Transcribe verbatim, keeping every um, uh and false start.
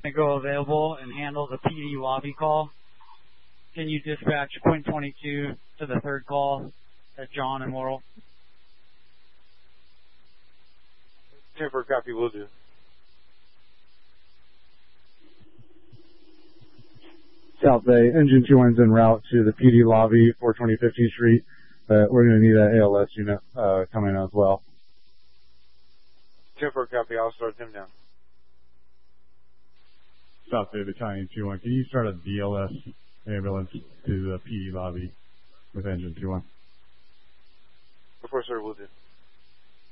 to go available and handle the P D lobby call. Can you dispatch Quinn twenty-two to the third call at John and Laurel? ten four, copy, will do. South Bay, engine two one's en route to the P D lobby, four twenty fifteenth Street. But we're going to need an A L S unit uh, coming as well. ten four, copy, I'll start them down. South Bay Battalion two one, can you start a D L S ambulance to the P D lobby with engine two one? Before, sir, will do.